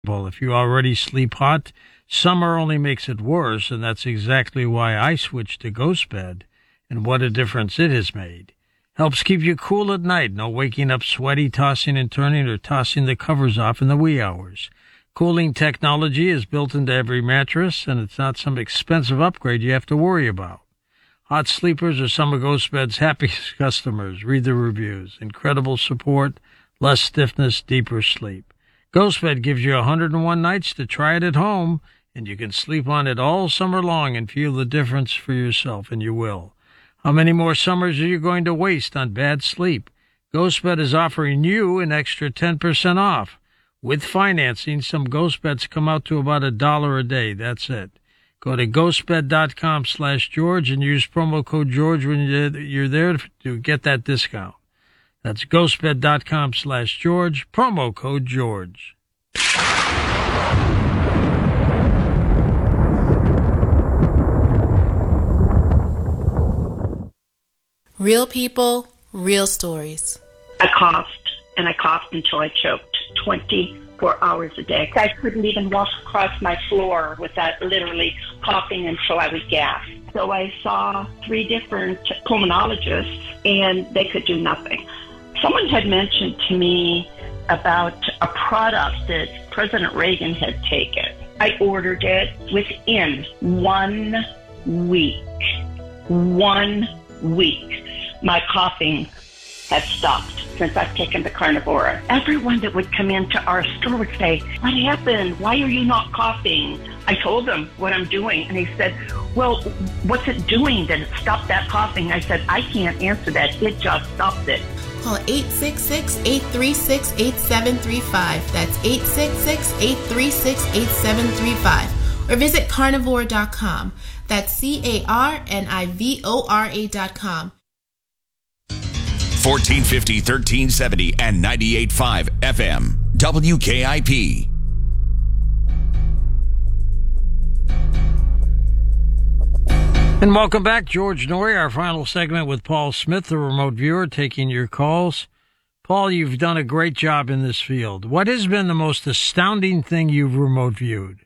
Well, if you already sleep hot, summer only makes it worse, and that's exactly why I switched to Ghost Bed, and what a difference it has made. Helps keep you cool at night, no waking up sweaty, tossing and turning, or tossing the covers off in the wee hours. Cooling technology is built into every mattress, and it's not some expensive upgrade you have to worry about. Hot sleepers are some of Ghost Bed's happiest customers. Read the reviews. Incredible support, less stiffness, deeper sleep. GhostBed gives you 101 nights to try it at home, and you can sleep on it all summer long and feel the difference for yourself, and you will. How many more summers are you going to waste on bad sleep? GhostBed is offering you an extra 10% off. With financing, some GhostBeds come out to about $1 a day. That's it. Go to ghostbed.com/George and use promo code George when you're there to get that discount. That's ghostbed.com/George, promo code George. Real people, real stories. I coughed, and I coughed until I choked 24 hours a day. I couldn't even walk across my floor without literally coughing until I would gasp. So I saw 3 different pulmonologists, and they could do nothing. Someone had mentioned to me about a product that President Reagan had taken. I ordered it within 1 week. 1 week. My coughing had stopped since I've taken the Carnivora. Everyone that would come into our store would say, "What happened? Why are you not coughing?" I told them what I'm doing, and he said, "Well, what's it doing that it stopped that coughing?" I said, "I can't answer that. It just stopped it." Call 866-836-8735. That's 866-836-8735. Or visit carnivore.com. That's carnivora.com. 1450, 1370, and 98.5 FM. WKIP. And welcome back, George Noory, our final segment with Paul Smith, the remote viewer, taking your calls. Paul, you've done a great job in this field. What has been the most astounding thing you've remote viewed?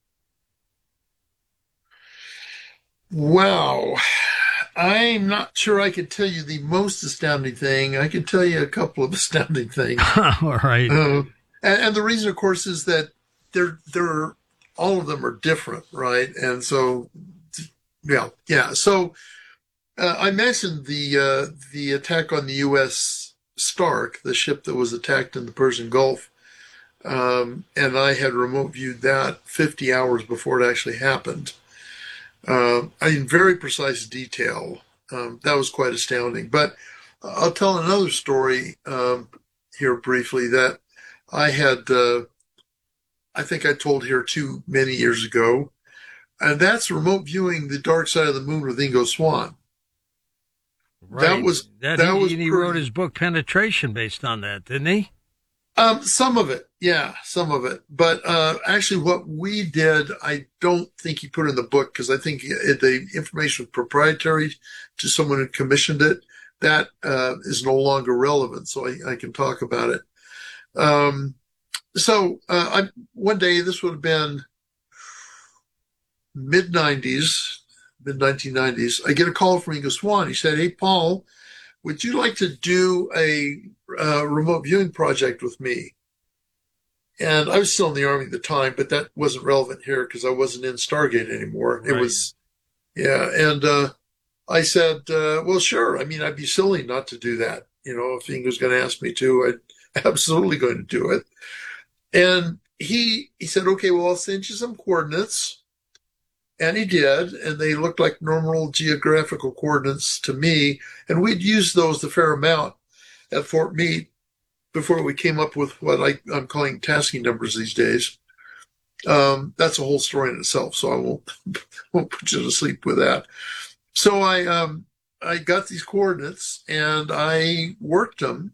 Wow. I'm not sure I could tell you the most astounding thing. I can tell you a couple of astounding things. All right. And the reason, of course, is that they're all of them are different, right? And so, yeah. So I mentioned the attack on the U.S. Stark, the ship that was attacked in the Persian Gulf, and I had remote viewed that 50 hours before it actually happened. In very precise detail. That was quite astounding. But I'll tell another story here briefly that I had, I think I told here too many years ago, and that's remote viewing The Dark Side of the Moon with Ingo Swann. Right. He wrote his book Penetration based on that, didn't he? Some of it. Yeah, some of it. But actually what we did, I don't think he put in the book because I think the information was proprietary to someone who commissioned it. That is no longer relevant, so I can talk about it. One day, this would have been mid-1990s, I get a call from Ingo Swann. He said, "Hey, Paul, would you like to do a remote viewing project with me?" And I was still in the Army at the time, but that wasn't relevant here because I wasn't in Stargate anymore. Right. It was, yeah. And I said, well, sure. I mean, I'd be silly not to do that. You know, if Ingo's going to ask me to, I'm absolutely going to do it. And he said, okay, well, I'll send you some coordinates. And he did, and they looked like normal geographical coordinates to me. And we'd used those a fair amount at Fort Meade before we came up with what I'm calling tasking numbers these days. That's a whole story in itself, so I won't put you to sleep with that. So I got these coordinates, and I worked them,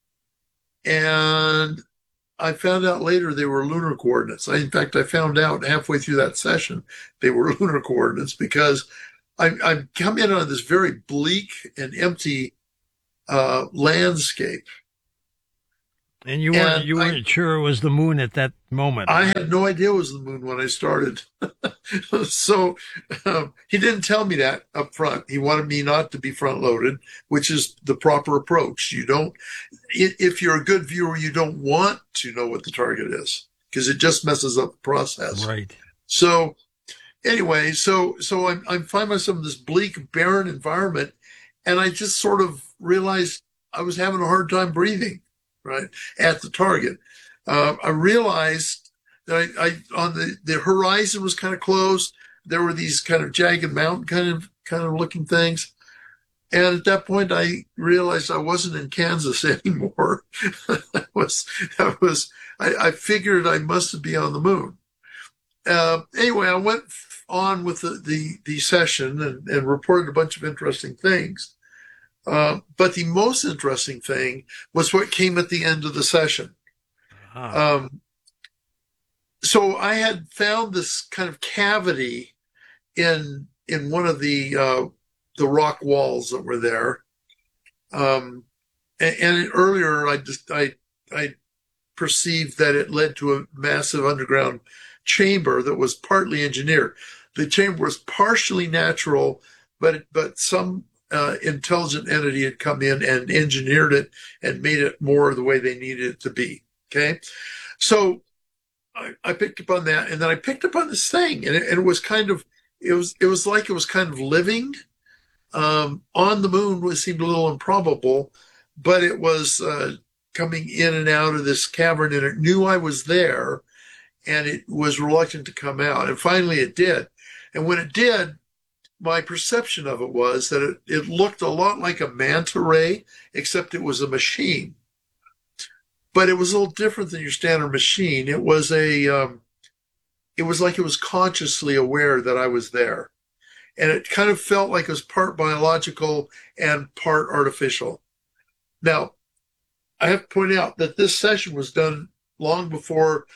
and I found out later they were lunar coordinates. In fact, I found out halfway through that session they were lunar coordinates because I'm come in on this very bleak and empty landscape. And you weren't sure it was the moon at that moment. I had no idea it was the moon when I started. So he didn't tell me that up front. He wanted me not to be front loaded, which is the proper approach. You don't, if you're a good viewer, you don't want to know what the target is because it just messes up the process. Right. So anyway, so I find myself in this bleak, barren environment, and I just sort of realized I was having a hard time breathing, right, at the target. I realized that I on the horizon was kind of close. There were these kind of jagged mountain kind of looking things. And at that point, I realized I wasn't in Kansas anymore. I figured I must be on the moon. Anyway, I went on with the session and reported a bunch of interesting things. But the most interesting thing was what came at the end of the session. So I had found this kind of cavity in one of the rock walls that were there. And earlier I perceived that it led to a massive underground chamber that was partly engineered. The chamber was partially natural, but some intelligent entity had come in and engineered it and made it more the way they needed it to be. Okay. So I picked up on that, and then I picked up on this thing, and it was kind of, it was like it was kind of living. On the moon, it seemed a little improbable, but it was coming in and out of this cavern, and it knew I was there, and it was reluctant to come out. And finally it did. And when it did, my perception of it was that it looked a lot like a manta ray, except it was a machine. But it was a little different than your standard machine. It was like it was consciously aware that I was there. And it kind of felt like it was part biological and part artificial. Now, I have to point out that this session was done long before,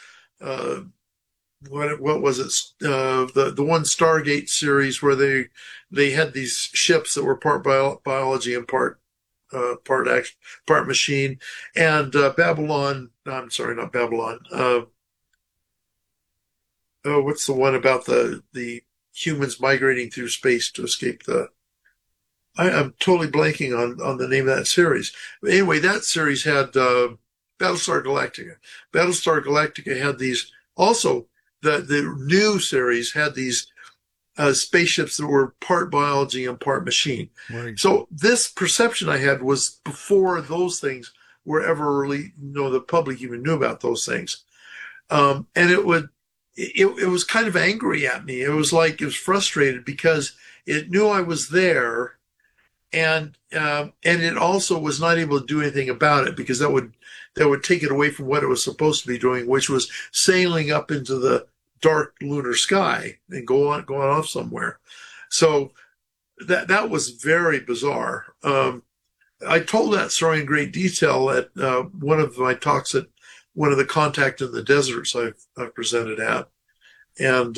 what was it? The one Stargate series where they had these ships that were part biology and part machine, and Babylon. I'm sorry, not Babylon. What's the one about the humans migrating through space to escape I'm totally blanking on the name of that series. But anyway, that series had Battlestar Galactica. Battlestar Galactica had these also. The new series had these spaceships that were part biology and part machine. Right. So this perception I had was before those things were ever really, the public even knew about those things. And it was kind of angry at me. It was like it was frustrated because it knew I was there, and it also was not able to do anything about it because that would take it away from what it was supposed to be doing, which was sailing up into the dark lunar sky and going off somewhere. So that was very bizarre. I told that story in great detail at one of my talks at one of the Contact in the Deserts I've presented at, and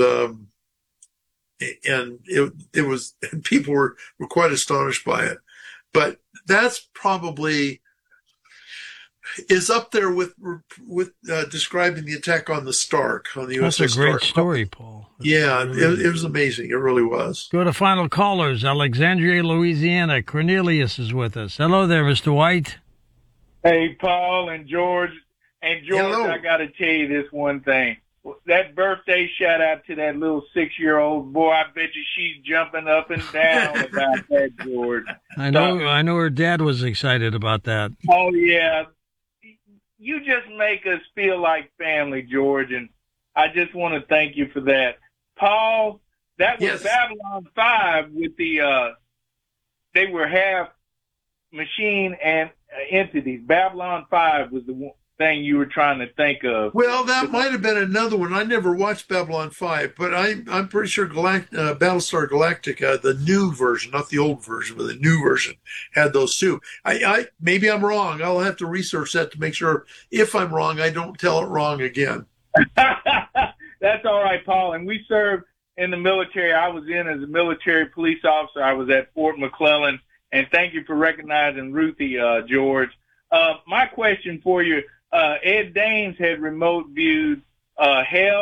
it was people were quite astonished by it. But that's probably is up there with describing the attack on the Stark, on the USS That's a great Stark. story, Paul. Yeah, it was amazing. It really was. Go to final callers. Alexandria, Louisiana. Cornelius is with us. Hello there, Mr. White. Hey, Paul and George. And George, Hello. I got to tell you this one thing. That birthday shout out to that little 6-year-old boy. I bet you she's jumping up and down about that, George. I know her dad was excited about that. Oh, yeah. You just make us feel like family, George, and I just want to thank you for that. Paul, that was Yes. Babylon 5 with they were half machine and entities. Babylon 5 was the thing you were trying to think of. Well, that might have been another one. I never watched Babylon 5, but I'm pretty sure Battlestar Galactica, the new version, not the old version, but the new version, had those too. I maybe I'm wrong. I'll have to research that to make sure if I'm wrong, I don't tell it wrong again. That's all right, Paul. And we served in the military. I was in as a military police officer. I was at Fort McClellan. And thank you for recognizing Ruthie, George. My question for you, Ed Daines had remote viewed Hell